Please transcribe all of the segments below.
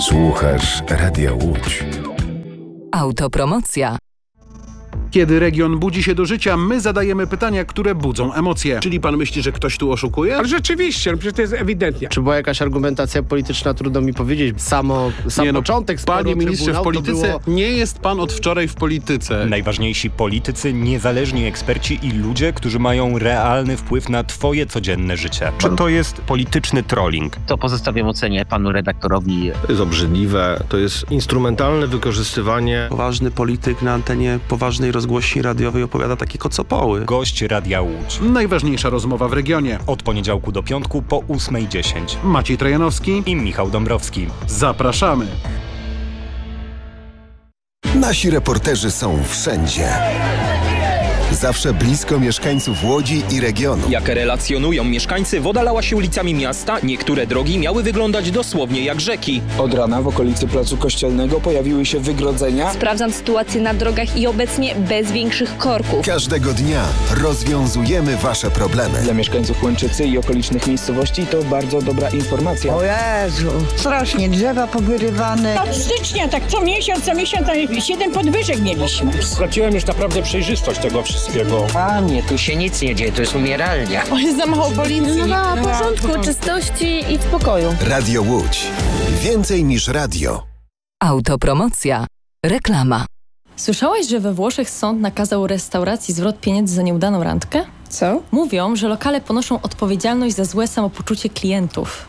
Słuchasz Radia Łódź. Autopromocja. Kiedy region budzi się do życia, my zadajemy pytania, które budzą emocje. Czyli pan myśli, że ktoś tu oszukuje? Ale rzeczywiście, przecież to jest ewidentnie. Czy była jakaś argumentacja polityczna, trudno mi powiedzieć. Sam początek sporu Panie ministrze, w polityce było... nie jest pan od wczoraj w polityce. Najważniejsi politycy, niezależni eksperci i ludzie, którzy mają realny wpływ na twoje codzienne życie. Czy to jest polityczny trolling? To pozostawiam ocenie panu redaktorowi. To jest obrzydliwe, to jest instrumentalne wykorzystywanie. Poważny polityk na antenie poważnej rozgłośni radiowej opowiada takie kocopoły. Gość Radia Łódź. Najważniejsza rozmowa w regionie. Od poniedziałku do piątku po 8:10. Maciej Trojanowski I Michał Dąbrowski. Zapraszamy. Nasi reporterzy są wszędzie. Zawsze blisko mieszkańców Łodzi i regionu. Jak relacjonują mieszkańcy, woda lała się ulicami miasta. Niektóre drogi miały wyglądać dosłownie jak rzeki. Od rana w okolicy Placu Kościelnego pojawiły się wygrodzenia. Sprawdzam sytuację na drogach i obecnie bez większych korków. Każdego dnia rozwiązujemy wasze problemy. Dla mieszkańców Łęczycy i okolicznych miejscowości to bardzo dobra informacja. O Jezu, strasznie drzewa powyrywane. Od stycznia tak co miesiąc 7 podwyżek mieliśmy. Straciłem już naprawdę przejrzystość tego wszystkiego. Panie, tu się nic nie dzieje, to jest umieralnia. O, jest za mało policji. No, porządku, czystości i spokoju. Radio Łódź. Więcej niż radio. Autopromocja. Reklama. Słyszałaś, że we Włoszech sąd nakazał restauracji zwrot pieniędzy za nieudaną randkę? Co? Mówią, że lokale ponoszą odpowiedzialność za złe samopoczucie klientów.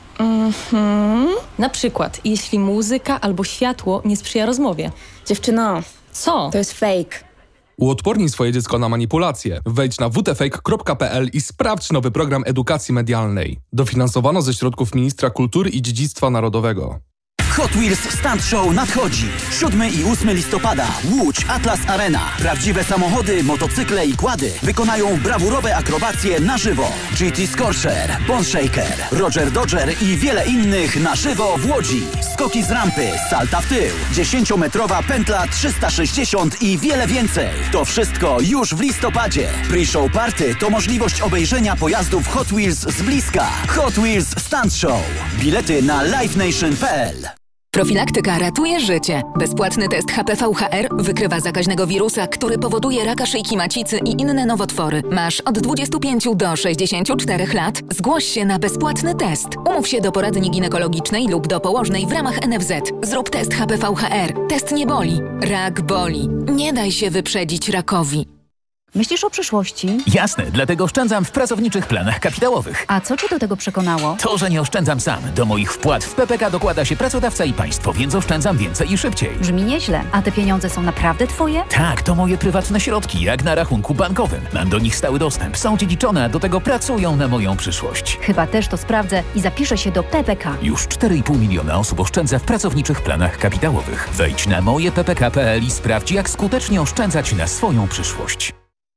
Na przykład, jeśli muzyka albo światło nie sprzyja rozmowie. Dziewczyno, Co? to jest fake. Uodpornij swoje dziecko na manipulacje. Wejdź na wtfake.pl i sprawdź nowy program edukacji medialnej. Dofinansowano ze środków Ministra Kultury i Dziedzictwa Narodowego. Hot Wheels Stunt Show nadchodzi. 7 i 8 listopada. Łódź Atlas Arena. Prawdziwe samochody, motocykle i quady wykonają brawurowe akrobacje na żywo. GT Scorcher, Bone Shaker, Roger Dodger i wiele innych na żywo w Łodzi. Skoki z rampy, salta w tył, 10-metrowa pętla 360 i wiele więcej. To wszystko już w listopadzie. Pre-show party to możliwość obejrzenia pojazdów Hot Wheels z bliska. Hot Wheels Stunt Show. Bilety na livenation.pl. Profilaktyka ratuje życie. Bezpłatny test HPV-HR wykrywa zakaźnego wirusa, który powoduje raka szyjki macicy i inne nowotwory. Masz od 25 do 64 lat. Zgłoś się na bezpłatny test. Umów się do poradni ginekologicznej lub do położnej w ramach NFZ. Zrób test HPV-HR. Test nie boli. Rak boli. Nie daj się wyprzedzić rakowi. Myślisz o przyszłości? Jasne, dlatego oszczędzam w pracowniczych planach kapitałowych. A co cię do tego przekonało? To, że nie oszczędzam sam. Do moich wpłat w PPK dokłada się pracodawca i państwo, więc oszczędzam więcej i szybciej. Brzmi nieźle. A te pieniądze są naprawdę twoje? Tak, to moje prywatne środki, jak na rachunku bankowym. Mam do nich stały dostęp, są dziedziczone, a do tego pracują na moją przyszłość. Chyba też to sprawdzę i zapiszę się do PPK. Już 4,5 miliona osób oszczędza w pracowniczych planach kapitałowych. Wejdź na mojeppk.pl i sprawdź, jak skutecznie oszczędzać na swoją przyszłość.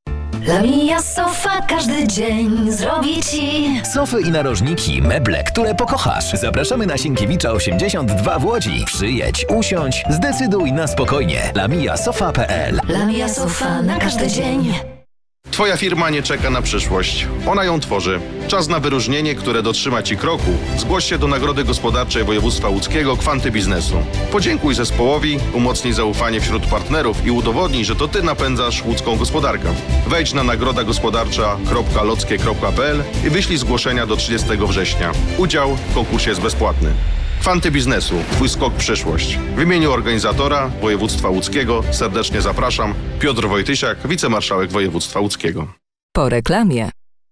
Lamia Sofa każdy dzień zrobi ci sofy i narożniki, meble, które pokochasz. Zapraszamy na Sienkiewicza 82 w Łodzi. Przyjedź, usiądź, zdecyduj na spokojnie. lamiasofa.pl. Lamia Sofa na każdy dzień. Twoja firma nie czeka na przyszłość. Ona ją tworzy. Czas na wyróżnienie, które dotrzyma Ci kroku. Zgłoś się do Nagrody Gospodarczej Województwa Łódzkiego Kwanty Biznesu. Podziękuj zespołowi, umocnij zaufanie wśród partnerów i udowodnij, że to Ty napędzasz łódzką gospodarkę. Wejdź na nagrodagospodarcza.lockie.pl i wyślij zgłoszenia do 30 września. Udział w konkursie jest bezpłatny. Kwanty Biznesu. Twój skok w przyszłość. W imieniu organizatora Województwa Łódzkiego serdecznie zapraszam. Piotr Wojtysiak, wicemarszałek Województwa Łódzkiego. Po reklamie.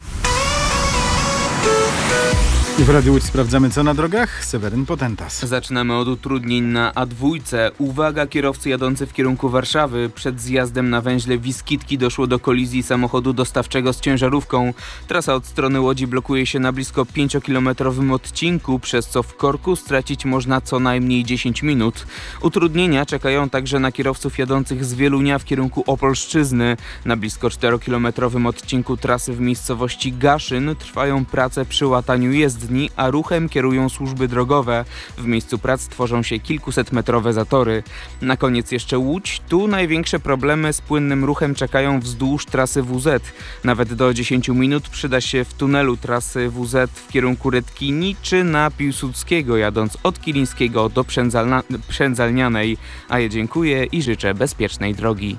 W Radiu Łódź sprawdzamy, co na drogach. Seweryn Potentas. Zaczynamy od utrudnień na A2. Uwaga, kierowcy jadący w kierunku Warszawy. Przed zjazdem na węźle Wiskitki doszło do kolizji samochodu dostawczego z ciężarówką. Trasa od strony Łodzi blokuje się na blisko 5-kilometrowym odcinku, przez co w korku stracić można co najmniej 10 minut. Utrudnienia czekają także na kierowców jadących z Wielunia w kierunku Opolszczyzny. Na blisko 4-kilometrowym odcinku trasy w miejscowości Gaszyn trwają prace przy łataniu jezdni. jezdni, a ruchem kierują służby drogowe. W miejscu prac tworzą się kilkusetmetrowe zatory. Na koniec jeszcze Łódź. Tu największe problemy z płynnym ruchem czekają wzdłuż trasy WZ. Nawet do 10 minut przyda się w tunelu trasy WZ w kierunku Redkini czy na Piłsudskiego, jadąc od Kilińskiego do Przędzalnianej. A ja dziękuję i życzę bezpiecznej drogi.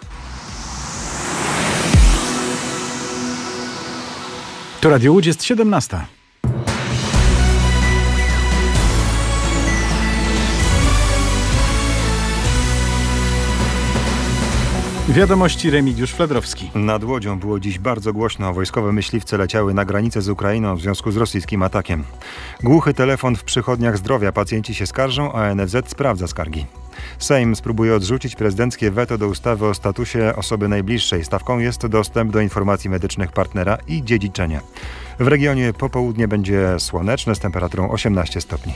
To Radio Łódź, jest 17. Wiadomości, Remigiusz Fledrowski. Nad Łodzią było dziś bardzo głośno. Wojskowe myśliwce leciały na granicę z Ukrainą w związku z rosyjskim atakiem. Głuchy telefon w przychodniach zdrowia. Pacjenci się skarżą, a NFZ sprawdza skargi. Sejm spróbuje odrzucić prezydenckie weto do ustawy o statusie osoby najbliższej. Stawką jest dostęp do informacji medycznych partnera i dziedziczenia. W regionie popołudnie będzie słoneczne z temperaturą 18 stopni.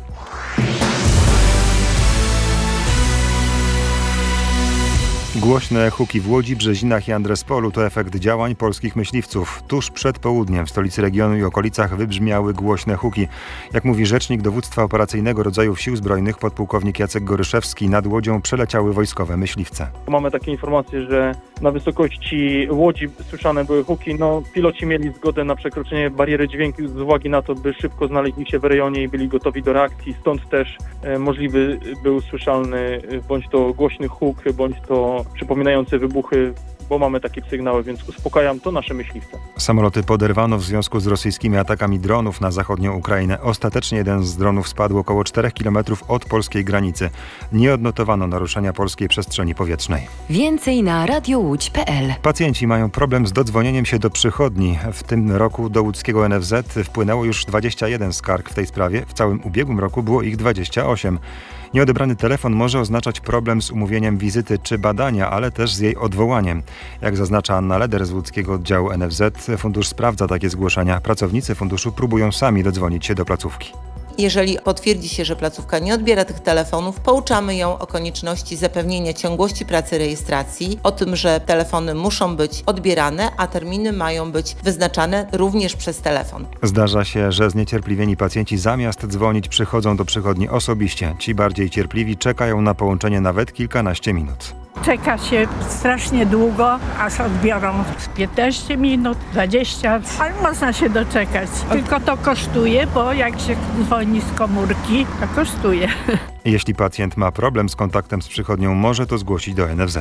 Głośne huki w Łodzi, Brzezinach i Andrespolu to efekt działań polskich myśliwców. Tuż przed południem w stolicy regionu i okolicach wybrzmiały głośne huki. Jak mówi rzecznik dowództwa operacyjnego rodzajów sił zbrojnych, podpułkownik Jacek Goryszewski, nad Łodzią przeleciały wojskowe myśliwce. Mamy takie informacje, że na wysokości Łodzi słyszane były huki. Piloci mieli zgodę na przekroczenie bariery dźwięku z uwagi na to, by szybko znaleźli się w rejonie i byli gotowi do reakcji. Stąd też możliwy był słyszalny bądź to głośny huk, bądź to przypominające wybuchy, bo mamy takie sygnały, więc uspokajam, to nasze myśliwce. Samoloty poderwano w związku z rosyjskimi atakami dronów na zachodnią Ukrainę. Ostatecznie jeden z dronów spadł około 4 km od polskiej granicy. Nie odnotowano naruszenia polskiej przestrzeni powietrznej. Więcej na radiołódź.pl. Pacjenci mają problem z dodzwonieniem się do przychodni. W tym roku do łódzkiego NFZ wpłynęło już 21 skarg w tej sprawie. W całym ubiegłym roku było ich 28. Nieodebrany telefon może oznaczać problem z umówieniem wizyty czy badania, ale też z jej odwołaniem. Jak zaznacza Anna Leder z łódzkiego oddziału NFZ, fundusz sprawdza takie zgłoszenia. Pracownicy funduszu próbują sami dodzwonić się do placówki. Jeżeli potwierdzi się, że placówka nie odbiera tych telefonów, pouczamy ją o konieczności zapewnienia ciągłości pracy rejestracji, o tym, że telefony muszą być odbierane, a terminy mają być wyznaczane również przez telefon. Zdarza się, że zniecierpliwieni pacjenci zamiast dzwonić przychodzą do przychodni osobiście. Ci bardziej cierpliwi czekają na połączenie nawet kilkanaście minut. Czeka się strasznie długo, aż odbiorą 15 minut, 20, ale można się doczekać. Tylko to kosztuje, bo jak się dzwoni z komórki, to kosztuje. Jeśli pacjent ma problem z kontaktem z przychodnią, może to zgłosić do NFZ.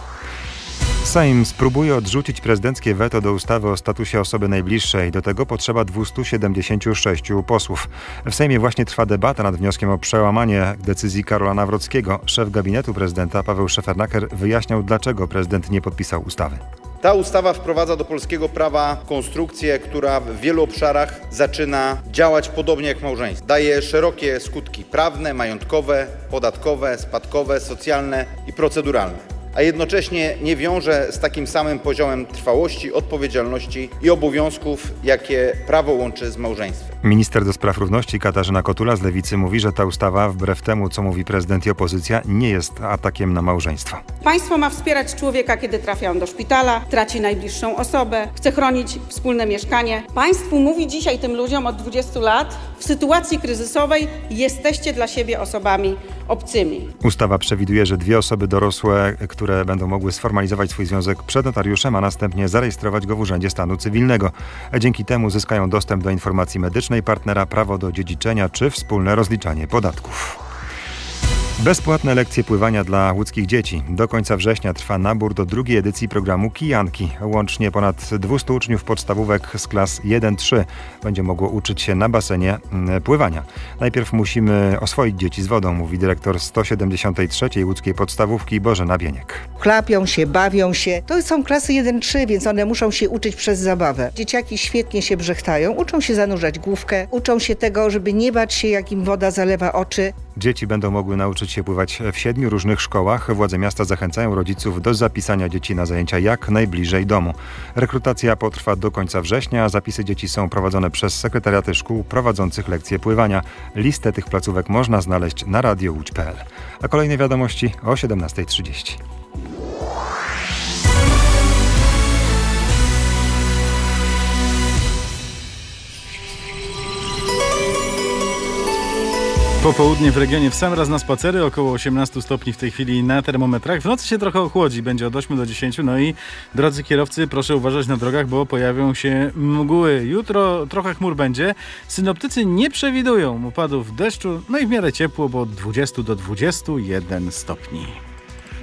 Sejm spróbuje odrzucić prezydenckie weto do ustawy o statusie osoby najbliższej. Do tego potrzeba 276 posłów. W Sejmie właśnie trwa debata nad wnioskiem o przełamanie decyzji Karola Nawrockiego. Szef gabinetu prezydenta Paweł Szefernaker wyjaśniał, dlaczego prezydent nie podpisał ustawy. Ta ustawa wprowadza do polskiego prawa konstrukcję, która w wielu obszarach zaczyna działać podobnie jak małżeństwo. Daje szerokie skutki prawne, majątkowe, podatkowe, spadkowe, socjalne i proceduralne. A jednocześnie nie wiąże z takim samym poziomem trwałości, odpowiedzialności i obowiązków, jakie prawo łączy z małżeństwem. Minister do spraw równości Katarzyna Kotula z Lewicy mówi, że ta ustawa, wbrew temu, co mówi prezydent i opozycja, nie jest atakiem na małżeństwo. Państwo ma wspierać człowieka, kiedy trafia on do szpitala, traci najbliższą osobę, chce chronić wspólne mieszkanie. Państwu mówi dzisiaj tym ludziom od 20 lat, w sytuacji kryzysowej jesteście dla siebie osobami obcymi. Ustawa przewiduje, że 2 osoby dorosłe, które będą mogły sformalizować swój związek przed notariuszem, a następnie zarejestrować go w Urzędzie Stanu Cywilnego. Dzięki temu zyskają dostęp do informacji medycznej partnera, prawo do dziedziczenia czy wspólne rozliczanie podatków. Bezpłatne lekcje pływania dla łódzkich dzieci. Do końca września trwa nabór do drugiej edycji programu Kijanki. Łącznie ponad 200 uczniów podstawówek z klas 1-3 będzie mogło uczyć się na basenie pływania. Najpierw musimy oswoić dzieci z wodą, mówi dyrektor 173. łódzkiej podstawówki Bożena Bieniek. Chlapią się, bawią się. To są klasy 1-3, więc one muszą się uczyć przez zabawę. Dzieciaki świetnie się brzechtają, uczą się zanurzać główkę, uczą się tego, żeby nie bać się, jak im woda zalewa oczy. Dzieci będą mogły nauczyć się pływać w 7 różnych szkołach. Władze miasta zachęcają rodziców do zapisania dzieci na zajęcia jak najbliżej domu. Rekrutacja potrwa do końca września, a zapisy dzieci są prowadzone przez sekretariaty szkół prowadzących lekcje pływania. Listę tych placówek można znaleźć na radiołódź.pl. A kolejne wiadomości o 17:30. Popołudnie w regionie w sam raz na spacery, około 18 stopni w tej chwili na termometrach. W nocy się trochę ochłodzi, będzie od 8 do 10. No i drodzy kierowcy, proszę uważać na drogach, bo pojawią się mgły. Jutro trochę chmur będzie. Synoptycy nie przewidują opadów deszczu, no i w miarę ciepło, bo od 20 do 21 stopni.